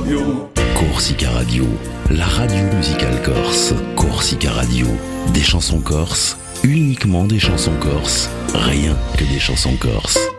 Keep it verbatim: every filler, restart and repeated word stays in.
Radio. Corsica Radio, la radio musicale corse. Corsica Radio, des chansons corses, uniquement des chansons corses, rien que des chansons corses.